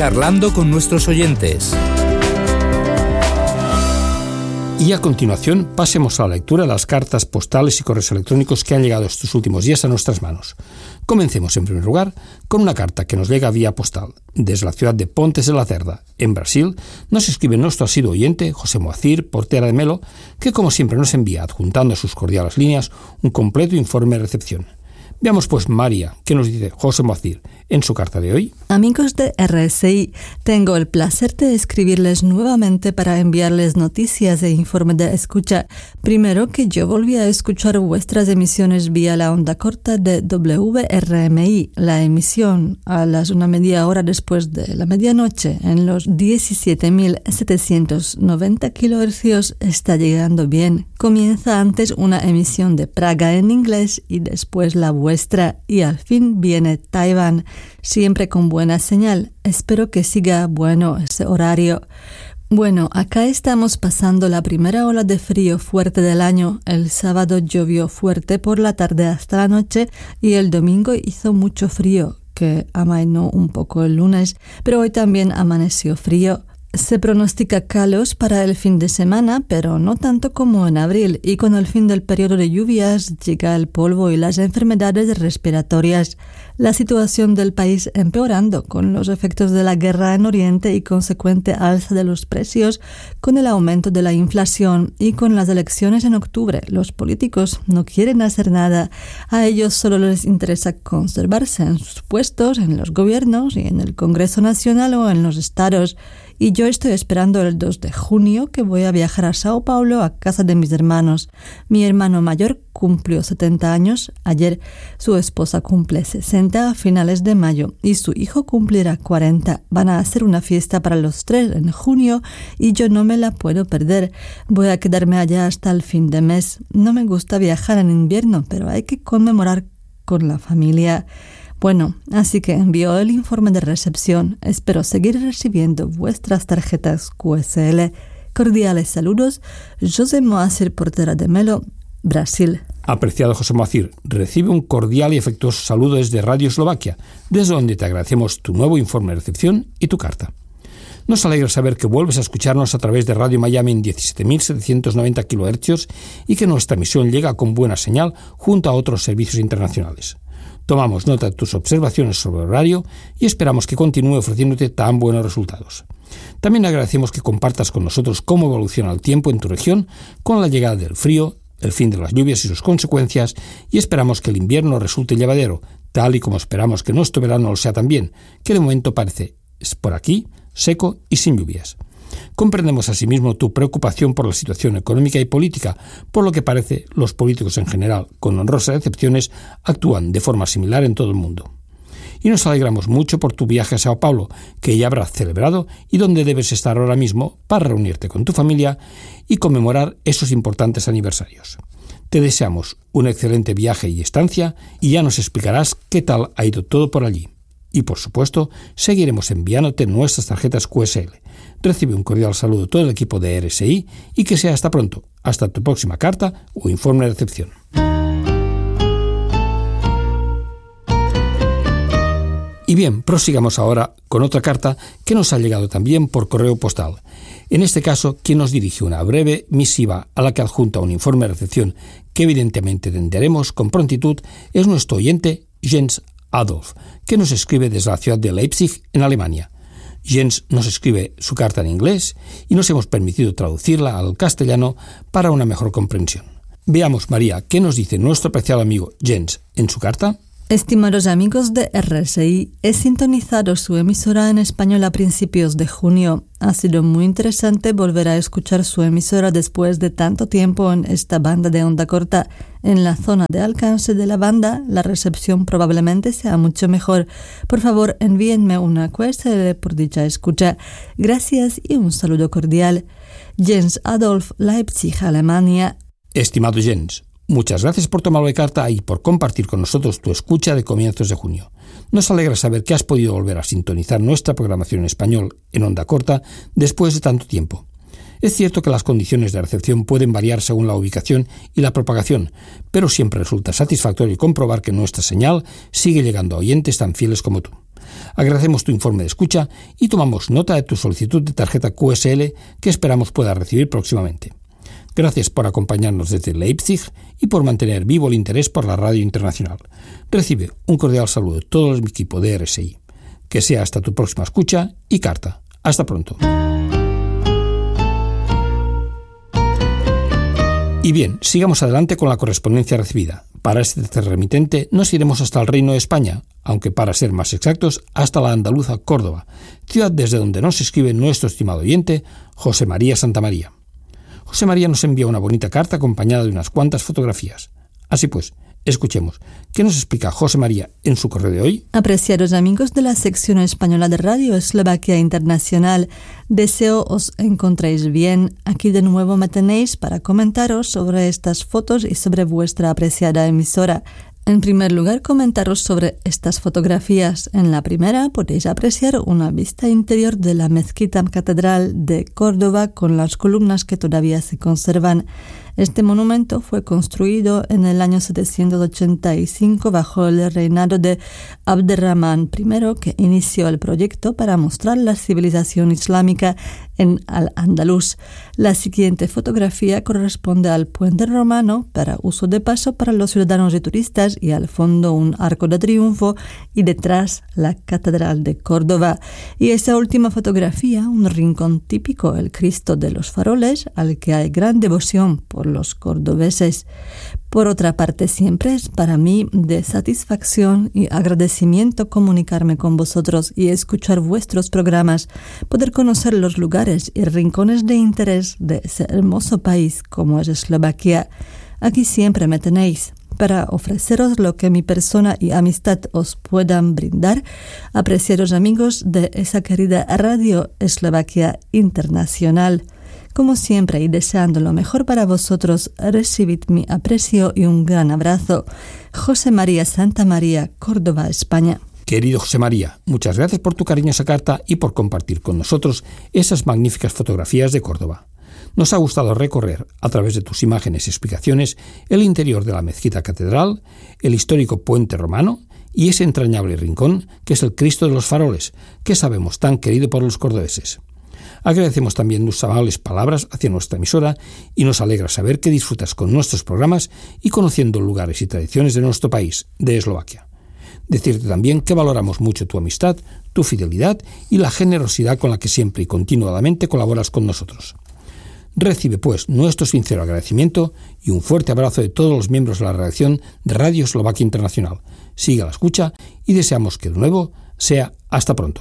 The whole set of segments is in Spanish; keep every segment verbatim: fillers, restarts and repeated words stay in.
charlando con nuestros oyentes. Y a continuación pasemos a la lectura de las cartas postales y correos electrónicos que han llegado estos últimos días a nuestras manos. Comencemos en primer lugar con una carta que nos llega vía postal. Desde la ciudad de Pontes de la Cerda, en Brasil, nos escribe nuestro asiduo oyente, José Moacir Portera de Melo, que como siempre nos envía, adjuntando a sus cordiales líneas, un completo informe de recepción. Veamos pues, María, ¿qué nos dice José Moacir en su carta de hoy? Amigos de R S I, tengo el placer de escribirles nuevamente para enviarles noticias e informe de escucha. Primero, que yo volví a escuchar vuestras emisiones vía la onda corta de W R M I. La emisión a las una media hora después de la medianoche en los diecisiete mil setecientos noventa kilohercios está llegando bien. Comienza antes una emisión de Praga en inglés y después la vuestra, y al fin viene Taiwán, siempre con buena señal. Espero que siga bueno ese horario. Bueno, acá estamos pasando la primera ola de frío fuerte del año. El sábado llovió fuerte por la tarde hasta la noche y el domingo hizo mucho frío, que amainó un poco el lunes, pero hoy también amaneció frío. Se pronostica calos para el fin de semana, pero no tanto como en abril, y con el fin del periodo de lluvias llega el polvo y las enfermedades respiratorias. La situación del país empeorando con los efectos de la guerra en Oriente y consecuente alza de los precios, con el aumento de la inflación y con las elecciones en octubre. Los políticos no quieren hacer nada. A ellos solo les interesa conservarse en sus puestos, en los gobiernos y en el Congreso Nacional o en los estados. Y yo estoy esperando el dos de junio, que voy a viajar a Sao Paulo a casa de mis hermanos. Mi hermano mayor cumplió setenta años ayer, su esposa cumple sesenta a finales de mayo y su hijo cumplirá cuarenta. Van a hacer una fiesta para los tres en junio y yo no me la puedo perder. Voy a quedarme allá hasta el fin de mes. No me gusta viajar en invierno, pero hay que conmemorar con la familia. Bueno, así que envío el informe de recepción. Espero seguir recibiendo vuestras tarjetas Q S L. Cordiales saludos, José Moacir Portera de Melo, Brasil. Apreciado José Moacir, recibe un cordial y afectuoso saludo desde Radio Eslovaquia, desde donde te agradecemos tu nuevo informe de recepción y tu carta. Nos alegra saber que vuelves a escucharnos a través de Radio Miami en diecisiete mil setecientos noventa kilohercios y que nuestra emisión llega con buena señal junto a otros servicios internacionales. Tomamos nota de tus observaciones sobre el horario y esperamos que continúe ofreciéndote tan buenos resultados. También agradecemos que compartas con nosotros cómo evoluciona el tiempo en tu región con la llegada del frío, el fin de las lluvias y sus consecuencias, y esperamos que el invierno resulte llevadero, tal y como esperamos que nuestro verano lo sea también, que de momento parece, por aquí, seco y sin lluvias. Comprendemos asimismo tu preocupación por la situación económica y política, por lo que parece los políticos en general, con honrosas excepciones, actúan de forma similar en todo el mundo. Y nos alegramos mucho por tu viaje a Sao Paulo, que ya habrás celebrado y donde debes estar ahora mismo para reunirte con tu familia y conmemorar esos importantes aniversarios. Te deseamos un excelente viaje y estancia y ya nos explicarás qué tal ha ido todo por allí. Y por supuesto, seguiremos enviándote nuestras tarjetas Q S L. Recibe un cordial saludo de todo el equipo de R S I y que sea hasta pronto. Hasta tu próxima carta o informe de recepción. Y bien, prosigamos ahora con otra carta que nos ha llegado también por correo postal. En este caso, quien nos dirige una breve misiva a la que adjunta un informe de recepción que evidentemente atenderemos con prontitud es nuestro oyente Jens Adolf, que nos escribe desde la ciudad de Leipzig, en Alemania. Jens nos escribe su carta en inglés y nos hemos permitido traducirla al castellano para una mejor comprensión. Veamos, María, ¿qué nos dice nuestro apreciado amigo Jens en su carta? Estimados amigos de R S I, he sintonizado su emisora en español a principios de junio. Ha sido muy interesante volver a escuchar su emisora después de tanto tiempo en esta banda de onda corta. En la zona de alcance de la banda, la recepción probablemente sea mucho mejor. Por favor, envíenme una Q S L por dicha escucha. Gracias y un saludo cordial. Jens Adolf, Leipzig, Alemania. Estimado Jens, muchas gracias por tomarlo de carta y por compartir con nosotros tu escucha de comienzos de junio. Nos alegra saber que has podido volver a sintonizar nuestra programación en español en onda corta después de tanto tiempo. Es cierto que las condiciones de recepción pueden variar según la ubicación y la propagación, pero siempre resulta satisfactorio comprobar que nuestra señal sigue llegando a oyentes tan fieles como tú. Agradecemos tu informe de escucha y tomamos nota de tu solicitud de tarjeta Q S L que esperamos puedas recibir próximamente. Gracias por acompañarnos desde Leipzig y por mantener vivo el interés por la radio internacional. Recibe un cordial saludo de todo el equipo de R S I. Que sea hasta tu próxima escucha y carta. Hasta pronto. Y bien, sigamos adelante con la correspondencia recibida. Para este tercer remitente nos iremos hasta el Reino de España, aunque para ser más exactos, hasta la andaluza Córdoba, ciudad desde donde nos escribe nuestro estimado oyente, José María Santamaría. José María nos envía una bonita carta acompañada de unas cuantas fotografías. Así pues, escuchemos. ¿Qué nos explica José María en su correo de hoy? Apreciados amigos de la sección española de Radio Eslovaquia Internacional, deseo os encontréis bien. Aquí de nuevo me tenéis para comentaros sobre estas fotos y sobre vuestra apreciada emisora. En primer lugar, comentaros sobre estas fotografías. En la primera podéis apreciar una vista interior de la mezquita catedral de Córdoba con las columnas que todavía se conservan. Este monumento fue construido en el año setecientos ochenta y cinco bajo el reinado de Abderramán primero, que inició el proyecto para mostrar la civilización islámica en Al-Ándalus. La siguiente fotografía corresponde al puente romano para uso de paso para los ciudadanos y turistas y al fondo un arco de triunfo y detrás la catedral de Córdoba. Y esa última fotografía, un rincón típico, el Cristo de los Faroles, al que hay gran devoción por los cordobeses. Por otra parte, siempre es para mí de satisfacción y agradecimiento comunicarme con vosotros y escuchar vuestros programas, poder conocer los lugares y rincones de interés de ese hermoso país como es Eslovaquia. Aquí siempre me tenéis para ofreceros lo que mi persona y amistad os puedan brindar, apreciados amigos de esa querida Radio Eslovaquia Internacional. Como siempre y deseando lo mejor para vosotros, recibid mi aprecio y un gran abrazo. José María Santamaría, Córdoba, España. Querido José María, muchas gracias por tu cariñosa carta y por compartir con nosotros esas magníficas fotografías de Córdoba. Nos ha gustado recorrer, a través de tus imágenes y explicaciones, el interior de la mezquita catedral, el histórico puente romano y ese entrañable rincón que es el Cristo de los Faroles, que sabemos tan querido por los cordobeses. Agradecemos también tus amables palabras hacia nuestra emisora y nos alegra saber que disfrutas con nuestros programas y conociendo lugares y tradiciones de nuestro país, de Eslovaquia. Decirte también que valoramos mucho tu amistad, tu fidelidad y la generosidad con la que siempre y continuadamente colaboras con nosotros. Recibe, pues, nuestro sincero agradecimiento y un fuerte abrazo de todos los miembros de la redacción de Radio Eslovaquia Internacional. Siga la escucha y deseamos que de nuevo sea hasta pronto.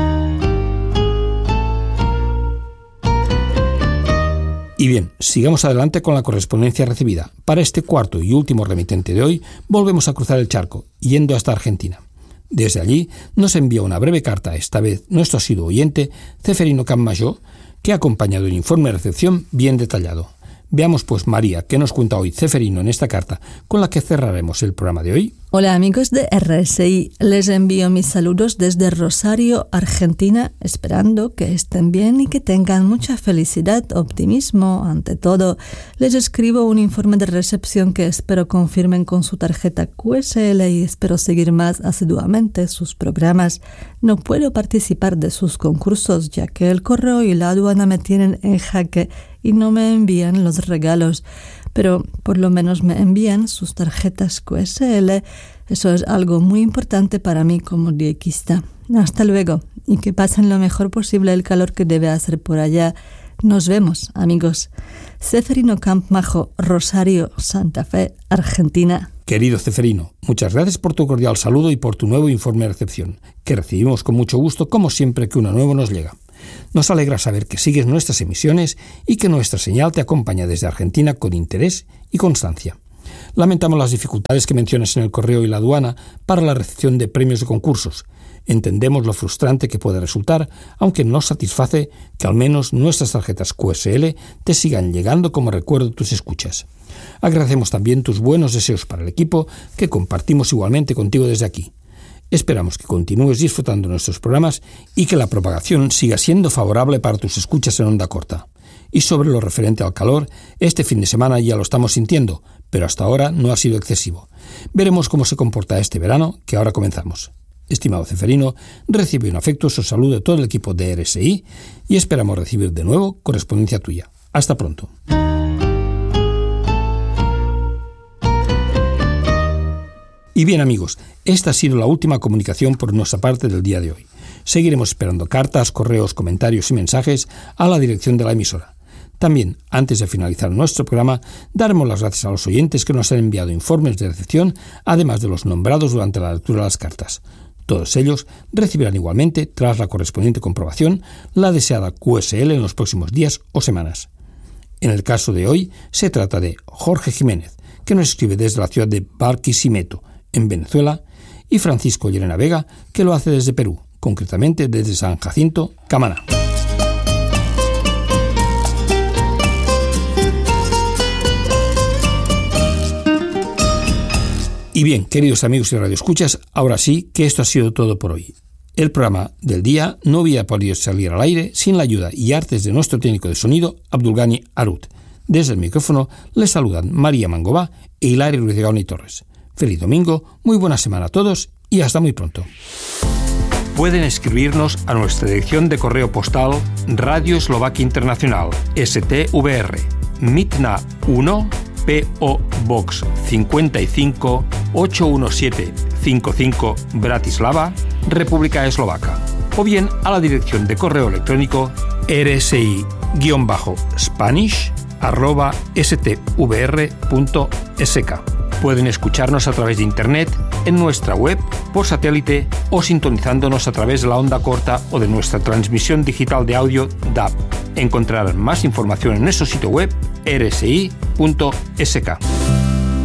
Y bien, sigamos adelante con la correspondencia recibida. Para este cuarto y último remitente de hoy, volvemos a cruzar el charco, yendo hasta Argentina. Desde allí nos envía una breve carta, esta vez nuestro asiduo oyente, Ceferino Campmajó, que ha acompañado el informe de recepción bien detallado. Veamos pues, María, qué nos cuenta hoy Ceferino en esta carta, con la que cerraremos el programa de hoy. Hola amigos de R S I, les envío mis saludos desde Rosario, Argentina, esperando que estén bien y que tengan mucha felicidad, optimismo, ante todo. Les escribo un informe de recepción que espero confirmen con su tarjeta Q S L y espero seguir más asiduamente sus programas. No puedo participar de sus concursos ya que el correo y la aduana me tienen en jaque y no me envían los regalos, pero por lo menos me envían sus tarjetas Q S L. Eso es algo muy importante para mí como diekista. Hasta luego y que pasen lo mejor posible el calor que debe hacer por allá. Nos vemos, amigos. Ceferino Campmajó, Rosario, Santa Fe, Argentina. Querido Ceferino, muchas gracias por tu cordial saludo y por tu nuevo informe de recepción, que recibimos con mucho gusto como siempre que uno nuevo nos llega. Nos alegra saber que sigues nuestras emisiones y que nuestra señal te acompaña desde Argentina con interés y constancia. Lamentamos las dificultades que mencionas en el correo y la aduana para la recepción de premios de concursos. Entendemos lo frustrante que puede resultar, aunque nos satisface que al menos nuestras tarjetas Q S L te sigan llegando como recuerdo de tus escuchas. Agradecemos también tus buenos deseos para el equipo, que compartimos igualmente contigo desde aquí. Esperamos que continúes disfrutando nuestros programas y que la propagación siga siendo favorable para tus escuchas en onda corta. Y sobre lo referente al calor, este fin de semana ya lo estamos sintiendo, pero hasta ahora no ha sido excesivo. Veremos cómo se comporta este verano, que ahora comenzamos. Estimado Ceferino, recibe un afectuoso saludo de todo el equipo de R S I y esperamos recibir de nuevo correspondencia tuya. Hasta pronto. Y bien amigos, esta ha sido la última comunicación por nuestra parte del día de hoy. Seguiremos esperando cartas, correos, comentarios y mensajes a la dirección de la emisora. También, antes de finalizar nuestro programa, daremos las gracias a los oyentes que nos han enviado informes de recepción, además de los nombrados durante la lectura de las cartas. Todos ellos recibirán igualmente, tras la correspondiente comprobación, la deseada Q S L en los próximos días o semanas. En el caso de hoy, se trata de Jorge Jiménez, que nos escribe desde la ciudad de Barquisimeto, en Venezuela, y Francisco Llerena Vega, que lo hace desde Perú, concretamente desde San Jacinto, Camaná. Y bien, queridos amigos y radioescuchas, ahora sí que esto ha sido todo por hoy. El programa del día no hubiera podido salir al aire sin la ayuda y artes de nuestro técnico de sonido, Abdulgani Arut. Desde el micrófono les saludan María Mangobá e Hilario Ruiz de Gaona y Torres. Feliz domingo, muy buena semana a todos y hasta muy pronto. Pueden escribirnos a nuestra dirección de correo postal Radio Eslovaquia Internacional, S T V R, Mitna uno, P O Box cincuenta y cinco, ocho uno siete cinco cinco, Bratislava, República Eslovaca, o bien a la dirección de correo electrónico rsi-spanish arroba stvr punto s k. Pueden escucharnos a través de Internet, en nuestra web, por satélite o sintonizándonos a través de la onda corta o de nuestra transmisión digital de audio D A B. Encontrarán más información en nuestro sitio web r s i punto s k.